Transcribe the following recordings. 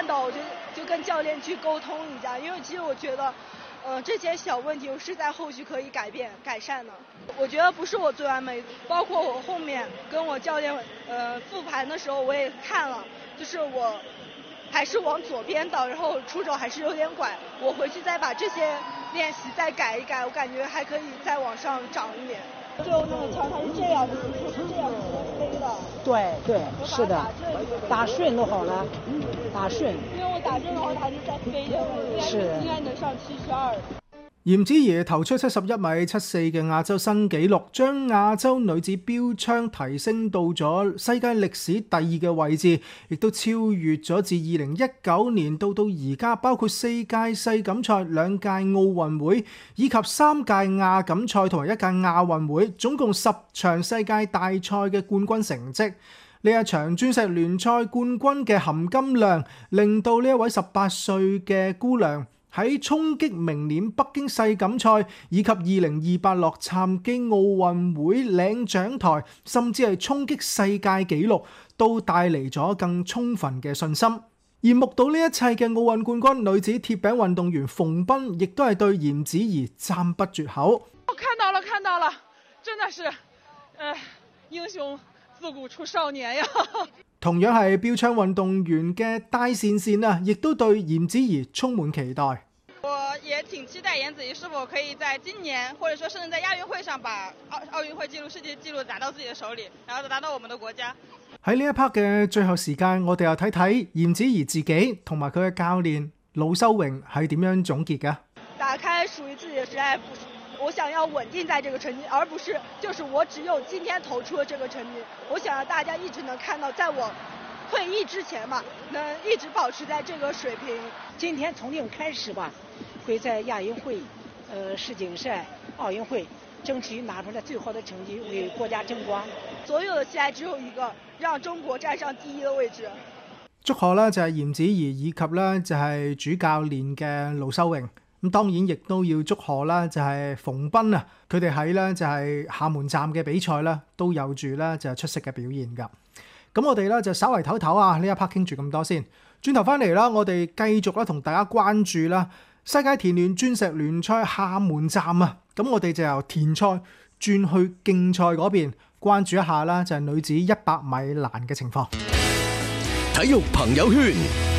看到我就跟教练去沟通一下，因为其实我觉得这些小问题是在后续可以改善的。我觉得不是我最完美，包括我后面跟我教练复盘的时候我也看了，就是我还是往左边倒，然后出肘还是有点拐，我回去再把这些练习再改一改，我感觉还可以再往上涨一点。最后那个球它是这样的，是这样飞的。 对，是的，打顺就好了，打顺。 因为我打正的话，它是在飞的，应该能上72。 嚴子怡投出71米74嘅亞洲新紀錄，將亞洲女子標槍提升到咗世界歷史第2嘅位置，亦都超越咗自2019年到而家，包括4屆世錦賽、2屆奧運會以及3屆亞錦賽同埋1屆亞運會，總共10場世界大賽嘅冠軍成績。呢一場鑽石聯賽冠軍嘅含金量，令到呢一位18歲嘅姑娘喺衝擊明年北京世錦賽以及2028洛杉磯奧運會領獎台，甚至係衝擊世界紀錄，都帶嚟咗更充分嘅信心。而目睹呢一切嘅奧運冠軍女子鐵餅運動員馮彬，亦都係對嚴子怡讚不絕口。 我看到了，真的是，英雄自古出少年呀！ 同樣係標槍運動員嘅戴善善啊，亦都對嚴子怡充滿期待。 我也挺期待嚴子怡是否可以在今年，或者說甚至在亞運會上把奧運會紀錄、世界紀錄打到自己的手裏，然後打到我們的國家。 喺呢一 part 嘅最後時間，我哋又睇睇嚴子怡自己同埋佢嘅教練魯修榮係點樣總結嘅。 打開屬於自己的時代，我想要穩定在這個成績，而不是就是我只有今天投出了這個成績。我想讓大家一直能看到，在我退役之前嘛，能一直保持在這個水平。 今天從今開始吧，會在亞運會、世錦賽、奧運會爭取拿出來最好的成績，為國家爭光。 所有的期待只有一個，讓中國站上第一的位置。 祝賀啦，就係嚴子怡以及咧就係主教練嘅魯修榮。咁當然亦都要祝賀啦，就係馮彬啊，佢哋喺咧就係廈門站嘅比賽啦，都有住咧就係出色嘅表現㗎。咁我哋咧就稍為唞唞啊，呢一 part 傾住咁多先，轉頭翻嚟啦，我哋繼續啦同大家關注啦世界田聯鑽石聯賽廈門站啊，咁我哋就由田賽轉去競賽嗰邊關注一下啦，就係女子100米欄嘅情況。 體育朋友圈。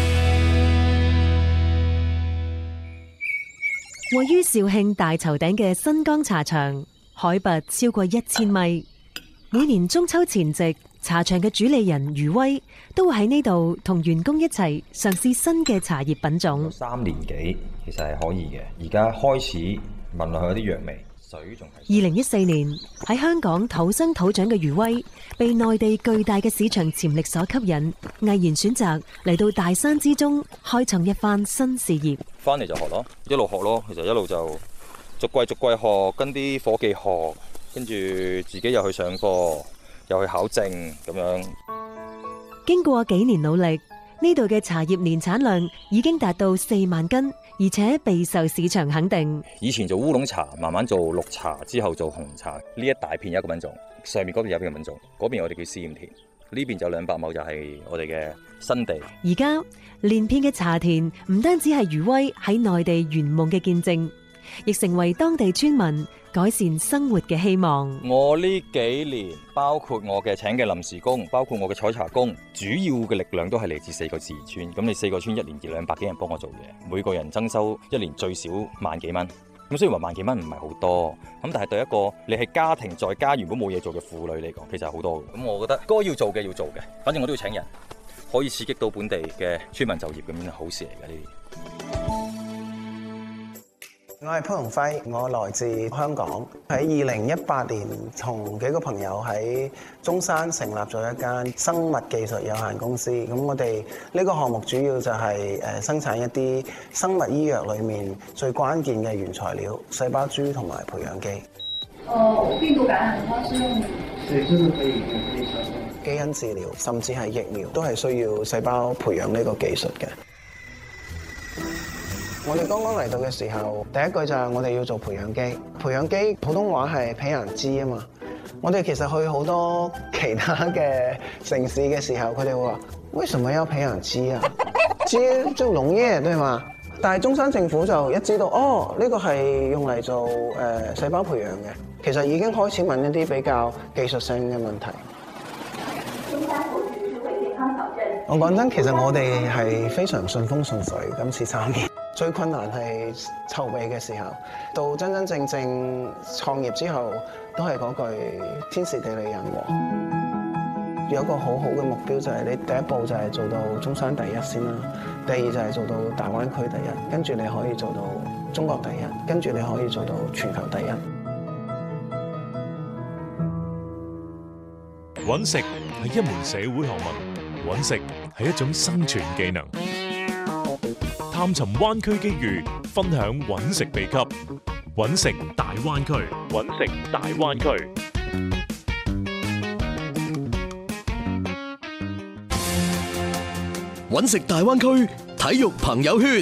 位於肇慶大頭頂嘅新江茶場，海拔超過1000米。每年中秋前夕，茶場嘅主理人余威都會喺呢度同員工一齊嘗試新嘅茶葉品種。 3年幾其實係可以嘅，而家開始聞落去有啲藥味。水仲係。 2014年喺香港土生土長嘅余威，被內地巨大嘅市場潛力所吸引，毅然選擇嚟到大山之中開創一番新事業。 翻嚟就學咯，一路學咯，其實一路就逐季學，跟啲伙計學，跟住自己又去上課，又去考證咁樣。 經過幾年努力，呢度嘅茶葉年產量已經達到4萬斤，而且備受市場肯定。 以前做烏龍茶，慢慢做綠茶，之後做紅茶。呢一大片有一個品種，上面嗰邊有一個品種，嗰邊我哋叫試驗田，呢邊就200畝就係我哋嘅新地。 而家連片嘅茶田唔單止係余威喺內地圓夢嘅見證，亦成為當地村民改善生活嘅希望。 我呢幾年包括我嘅請嘅臨時工，包括我嘅採茶工，主要嘅力量都係嚟自4個自然村。咁你4個村1年200幾人幫我做嘢，每個人增收1年最少萬幾蚊。咁雖然話萬幾蚊唔係好多，咁但係對一個你係家庭在家原本冇嘢做嘅婦女嚟講，其實係好多嘅。咁我覺得該要做嘅要做嘅，反正我都要請人，可以刺激到本地嘅村民就業，咁樣係好事嚟嘅呢啲。 我係潘鴻輝，我來自香港。喺2018年，同幾個朋友喺中山成立咗一間生物技術有限公司。咁我哋呢個項目主要就係生產一啲生物醫藥裏面最關鍵嘅原材料——細胞株同埋培養基。 病毒感染它是用？對，這個可以基因治療甚至係疫苗都係需要細胞培養呢個技術嘅。我哋剛剛嚟到嘅時候，第一句就係我哋要做培養基。培養基普通話係培養基啊嘛。我哋其實去好多其他嘅城市嘅時候，佢哋會話：為什麼要培養基啊？ 接就農業對嘛？但係中山政府就一知道呢個係用嚟做細胞培養嘅，其實已經開始問一啲比較技術性嘅問題。我講真，其實我哋係非常順風順水，今次參與最困難係籌備嘅時候，到真真正正創業之後，都係嗰句天時地利人和。有一個好好嘅目標就係你第一步就係做到中山第一先啦，第二就係做到大灣區第一，跟住你可以做到中國第一，跟住你可以做到全球第一。 揾食係一門社會學問，揾食係一種生存技能。探尋灣區機遇，分享揾食秘笈。揾食大灣區，揾食大灣區。 揾食大灣區體育朋友圈。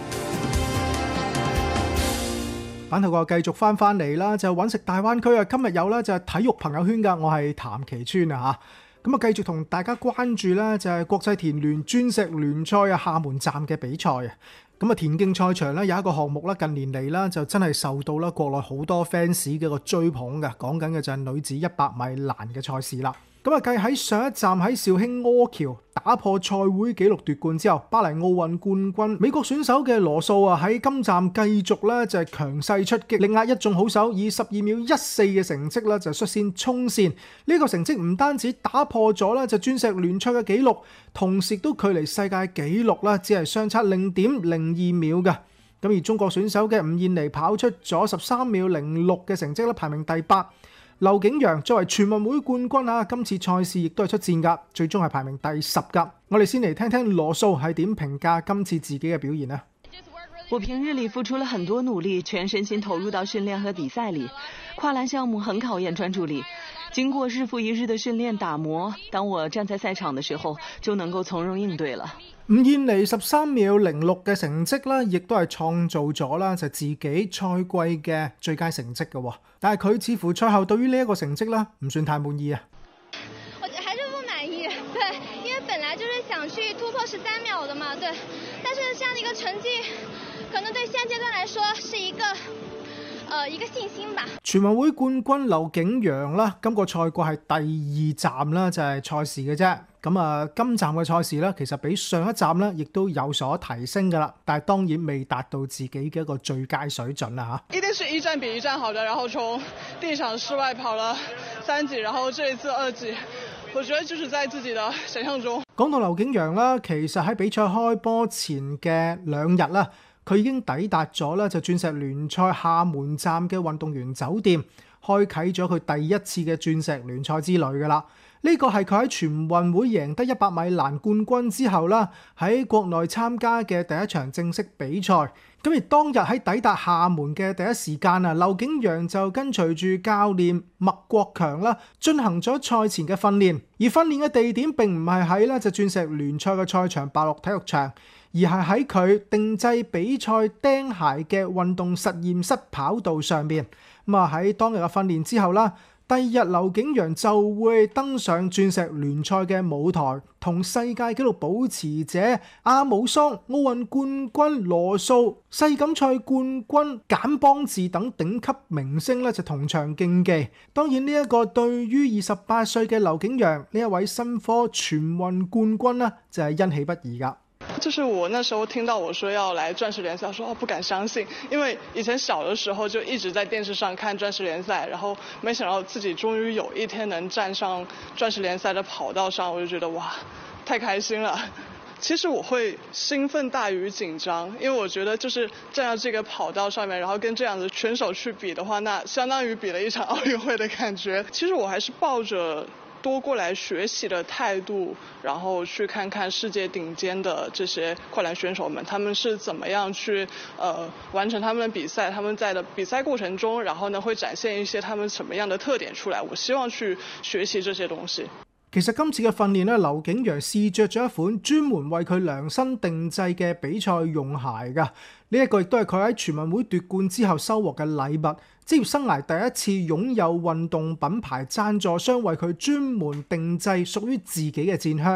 版頭個繼續翻嚟啦，就揾食大灣區啊！今日有咧就係體育朋友圈噶，我係譚其川啊嚇。咁啊，繼續同大家關注咧就係國際田聯鑽石聯賽啊廈門站嘅比賽啊。咁啊，田徑賽場咧有一個項目啦，近年嚟啦就真係受到啦國內好多 fans 嘅個追捧嘅，講緊嘅就係女子100米欄嘅賽事啦。咁啊，繼喺上一站喺肇慶柯橋打破賽會紀錄奪冠之後，巴黎奧運冠軍美國選手嘅羅素啊喺今站繼續咧就係強勢出擊，力壓一眾好手，以12秒14嘅成績咧就率先衝線。呢個成績唔單止打破咗咧就鑽石聯賽嘅紀錄，同時都距離世界紀錄啦只係相差0.02秒嘅。咁而中國選手嘅吳燕妮跑出咗13秒06嘅成績咧，排名第8。劉景陽作為全運會冠軍啊，今次賽事亦都係出戰噶，最終係排名第10噶。我哋先嚟聽聽羅素係點評價今次自己嘅表現呢？ 我平日裡付出了很多努力，全身心投入到訓練和比賽裡。跨欄項目很考驗專注力，經過日復一日的訓練打磨，當我站在賽場的時候，就能夠從容應對了。 吳燕妮13秒06嘅成績啦，亦都係創造咗啦就自己賽季嘅最佳成績嘅。但係佢似乎賽後對於呢一個成績啦唔算太滿意啊。 我還是不滿意，對，因為本來就是想去突破13秒的嘛，對。但是這樣的一個成績，可能對現階段來說是一個信心吧。 全運會冠軍劉景陽啦，今個賽季係第2站啦，就係賽事嘅啫。咁啊，今站嘅賽事咧，其實比上一站咧，亦都有所提升噶啦，但係當然未達到自己嘅一個最佳水準啦嚇。 一定是一站比一站好的，然後從第一場室外跑了3級，然後這一次2級，我覺得就是在自己的想象中。講到劉景陽啦，其實喺比賽開波前嘅2日啦，佢已經抵達咗啦就鑽石聯賽廈門站嘅運動員酒店，開啟咗佢第一次嘅鑽石聯賽之旅噶啦。呢個係佢喺全運會贏得100米欄冠軍之後啦，喺國內參加嘅第一場正式比賽。咁而當日喺抵達廈門嘅第一時間啊，劉景陽就跟隨住教練麥國強啦，進行咗賽前嘅訓練。而訓練嘅地點並唔係喺咧就鑽石聯賽嘅賽場白鹿體育場，而係喺佢定製比賽釘鞋嘅運動實驗室跑道上面。咁啊喺當日嘅訓練之後啦，第二日劉景陽就會登上鑽石聯賽嘅舞台，同世界紀錄保持者阿姆桑、奧運冠軍羅素、世錦賽冠軍簡邦治等頂級明星咧就同場競技。當然呢一個對於28歲嘅劉景陽呢一位新科全運冠軍呢，就係欣喜不已噶。 就是我那時候聽到我說要來鑽石聯賽，我說不敢相信，因為以前小的時候就一直在電視上看鑽石聯賽，然後沒想到自己終於有一天能站上鑽石聯賽的跑道上，我就覺得哇，太開心了。其實我會興奮大於緊張，因為我覺得就是站在這個跑道上面，然後跟這樣的選手去比的話，那相當於比了一場奧運會的感覺。其實我還是抱着多過來學習的態度，然後去看看世界頂尖的這些快欄選手們，他們是怎麼樣去完成他們的比賽，他們在的比賽過程中，然後呢會展現一些他們什麼樣的特點出來，我希望去學習這些東西。 其實今次嘅訓練咧，劉景陽試着咗一款專門為佢量身定製嘅比賽用鞋㗎。呢一個亦都係佢喺全運會奪冠之後收穫嘅禮物。職業生涯第一次擁有運動品牌贊助商為佢專門定製屬於自己嘅戰靴。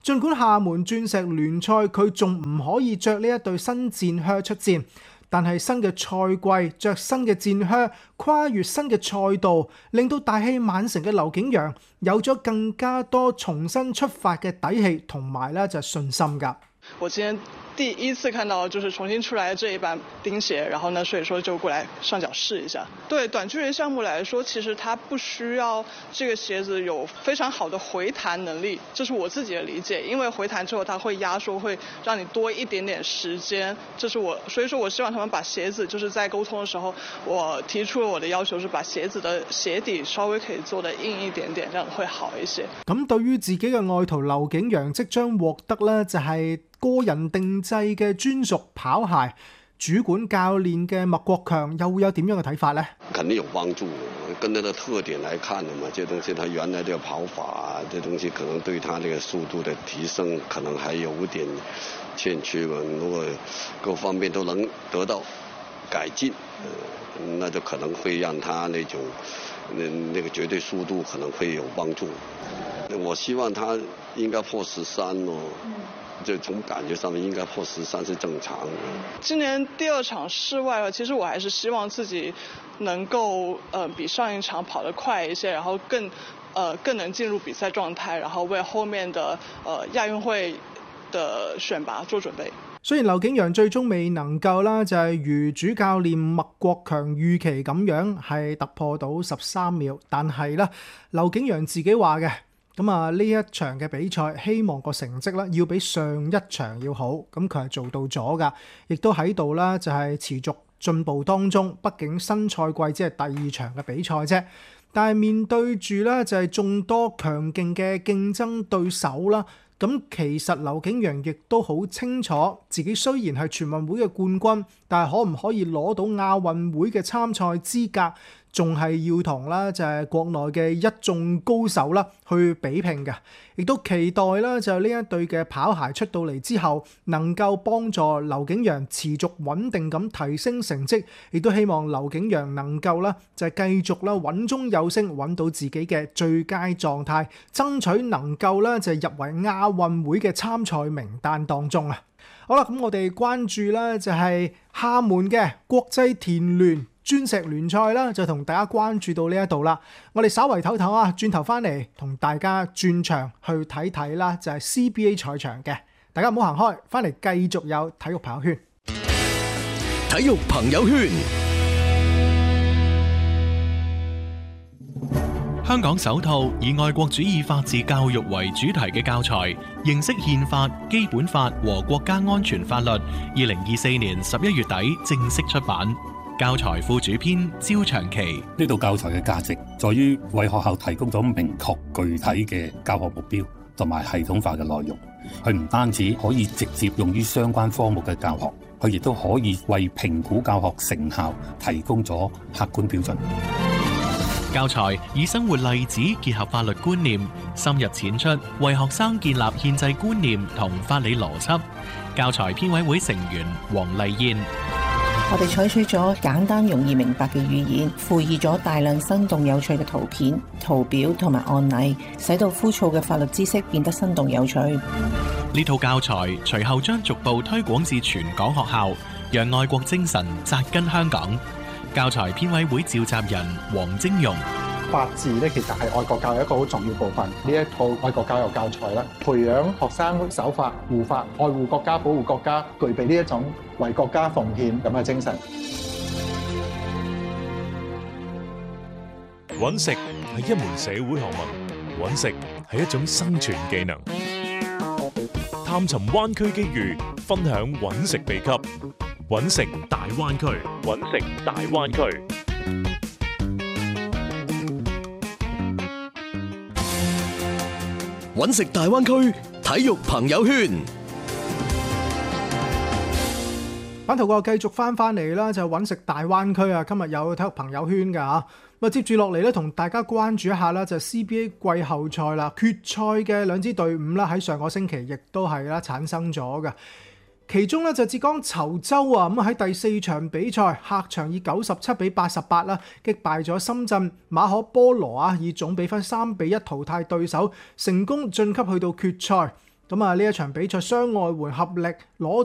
儘管廈門鑽石聯賽佢仲唔可以着呢一對新戰靴出戰，但係新嘅賽季着新嘅戰靴，跨越新嘅賽道，令到大器晚成嘅劉景陽有咗更加多重新出發嘅底氣同埋咧就信心㗎。 我今天第一次看到就是重新出来的這一版釘鞋，然後呢，所以說就過來上腳試一下。對短距離項目來說，其實它不需要這個鞋子有非常好的回彈能力，這是我自己的理解。因為回彈之後，它會壓縮，會讓你多一點點時間。這是我，所以說我希望他們把鞋子，就是在溝通的時候，我提出了我的要求，是把鞋子的鞋底稍微可以做得硬一點點，這樣會好一些。 咁對於自己嘅愛徒劉景陽即將獲得呢，就係個人定製嘅專屬跑鞋，主管教練嘅麥國強又會有點樣嘅睇法呢？ 肯定有幫助，跟它的特點來看的嘛，這東西它原來的跑法，這東西可能對它這個速度的提升可能還有點欠缺嘛。如果各方面都能得到改進，那就可能會讓它那種那個絕對速度可能會有幫助。我希望它應該破13咯。就從感覺上面應該破13是正常的。 今年第2場室外了，其實我還是希望自己能夠比上一場跑得快一些，然後更能進入比賽狀態，然後為後面的亞運會的選拔做準備。 雖然劉景陽最終未能夠啦，就係如主教練麥國強預期咁樣係突破到13秒，但係咧劉景陽自己話嘅。咁啊，呢一場嘅比賽，希望個成績咧要比上一場要好，咁佢係做到咗噶，亦都喺度啦，就係持續進步當中。畢竟新賽季只係第2場嘅比賽啫，但係面對住咧就係眾多強勁嘅競爭對手啦。咁其實劉景陽亦都好清楚，自己雖然係全運會嘅冠軍，但係可唔可以攞到亞運會嘅參賽資格，仲係要同啦就係國內嘅一眾高手啦去比拼嘅。亦都期待啦就呢一對嘅跑鞋出到嚟之後，能夠幫助劉景陽持續穩定咁提升成績，亦都希望劉景陽能夠啦就係繼續啦穩中有升，揾到自己嘅最佳狀態，爭取能夠啦就係入圍亞運會嘅參賽名單當中啊！好啦，咁我哋關注啦就係廈門嘅國際田聯鑽石聯賽啦，就同大家關注到呢一度啦。我哋稍為唞唞啊，轉頭翻嚟同大家轉場去睇睇啦，就係 CBA 賽場嘅。大家唔好行開，翻嚟繼續有體育朋友圈。 體育朋友圈。 香港首套以愛國主義法治教育為主題嘅教材，認識憲法、基本法和國家安全法律，2024年11月底正式出版。教材副主編焦長期。 呢套教材嘅價值在於為學校提供咗明確具體嘅教學目標同埋系統化嘅內容。佢唔單止可以直接用於相關科目嘅教學，佢亦都可以為評估教學成效提供咗客觀標準。 教材以生活例子結合法律觀念，深入淺出，為學生建立憲制觀念同法理邏輯。教材編委會成員黃麗燕。 我哋採取咗簡單容易明白嘅語言，附以咗大量生動有趣嘅圖片、圖表同埋案例，使到枯燥嘅法律知識變得生動有趣。 呢套教材隨後將逐步推廣至全港學校，讓愛國精神扎根香港。教材編委會召集人黃晶容。 法治咧，其實係愛國教育一個好重要部分。呢一套愛國教育教材咧，培養學生守法、護法、愛護國家、保護國家，具備呢一種為國家奉獻咁嘅精神。 揾食係一門社會學問，揾食係一種生存技能。探尋灣區機遇，分享揾食秘笈。揾食大灣區，揾食大灣區。 揾食大灣區體育朋友圈。 版圖個繼續翻嚟啦，就揾食大灣區啊！今日有體育朋友圈㗎嚇，咁啊接住落嚟咧，同大家關注一下啦，就 CBA 季後賽啦，決賽嘅兩支隊伍啦，喺上個星期亦都係啦產生咗嘅。其中咧就浙江稠州啊，咁喺第4場比賽客場以97比88啦擊敗咗深圳馬可波羅啊，以總比分3比1淘汰對手，成功晉級去到決賽。 咁啊，呢一場比賽雙外援合力攞